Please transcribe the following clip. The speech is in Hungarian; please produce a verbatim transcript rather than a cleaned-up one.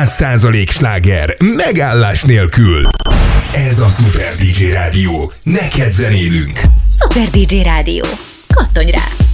száz százalék sláger, megállás nélkül. Ez a Szuper dé dzsé Rádió. Neked zenélünk. Szuper dé dzsé Rádió. Kattanj rá!